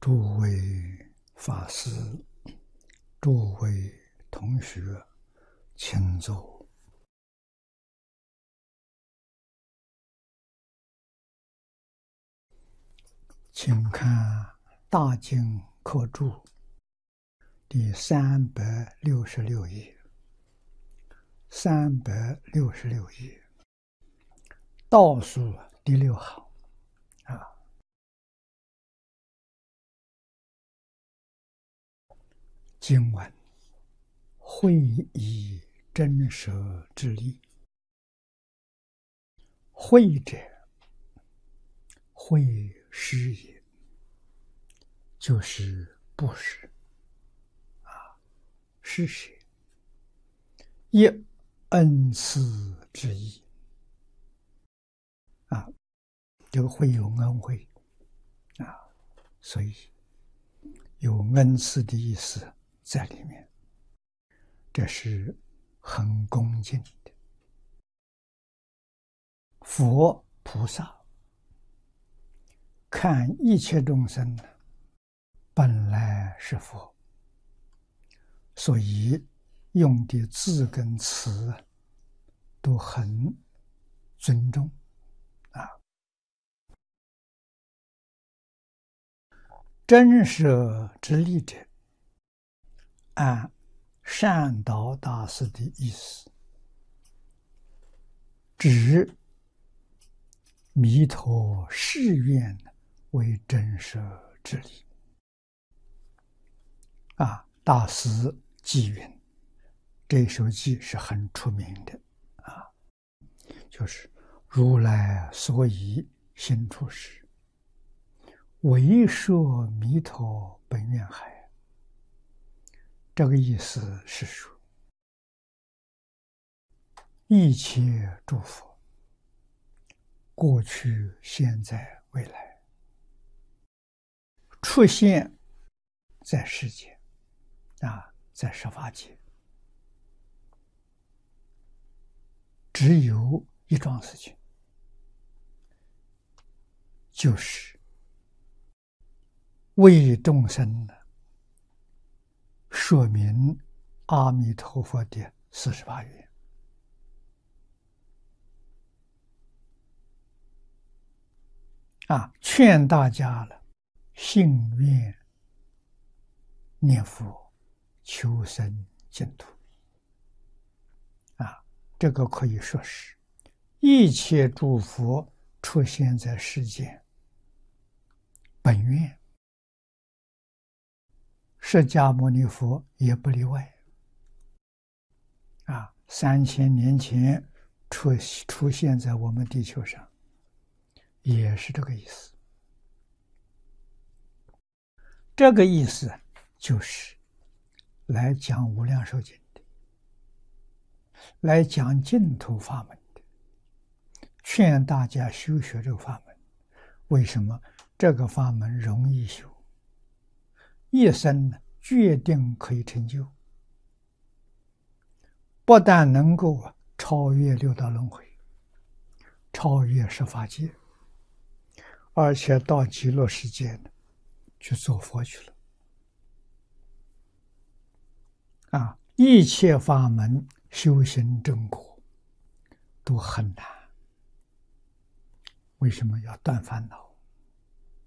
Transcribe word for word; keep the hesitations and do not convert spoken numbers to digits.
诸位法师，诸位同学，请坐。请看《大经科注》第三百六十六页，三百六十六页倒数第六行啊。经文：会以真实之力，会者，会施也，就是布施啊，施舍，一恩赐之意啊，这个会有恩惠啊，所以有恩赐的意思在里面，这是很恭敬的。佛菩萨看一切众生本来是佛，所以用的字跟词都很尊重啊。真实之力者，按善导大师的意思，指弥陀誓愿为真实之力啊。大师偈云，这首偈是很出名的啊，就是如来所以行处时，唯摄弥陀本愿海。这个意思是说，一切诸佛，过去、现在、未来，出现在世界啊，在十法界，只有一桩事情，就是为众生说明阿弥陀佛的四十八愿啊，劝大家了，信愿念佛，求生净土啊，这个可以说是一切诸佛出现在世间本愿，释迦牟尼佛也不例外啊，三千年前出出现在我们地球上，也是这个意思。这个意思就是来讲无量寿经的，来讲净土法门的，劝大家修学这个法门。为什么这个法门容易修？一生呢，决定可以成就，不但能够超越六道轮回，超越十法界，而且到极乐世界呢，去做佛去了啊！一切法门修行正果都很难，为什么要断烦恼？